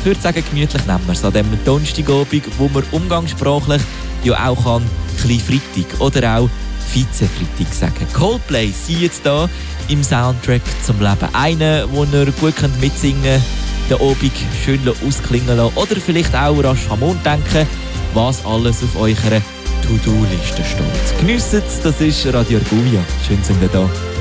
ich würde sagen, gemütlich nehmen wir es an dem Donnerstagabend, wo man umgangssprachlich ja auch kann «Klein Freitag» oder auch «Vize-Freitag» sagen. Coldplay sind jetzt da im Soundtrack zum Leben. Einen, wo ihr gut mitsingen könnt, den Abend schön ausklingen lassen oder vielleicht auch rasch am Mond denken, was alles auf eurer To-Do-Liste steht. Geniessen es, das ist Radio Argovia. Schön, sind ihr da.